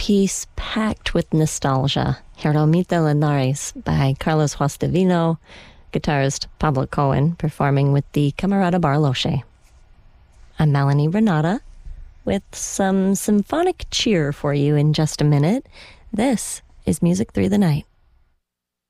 piece packed with nostalgia, Jeromita Linares by Carlos Juastavino, guitarist Pablo Cohen performing with the Camerata Barloche. I'm Melanie Renata with some symphonic cheer for you in just a minute. This is Music Through the Night.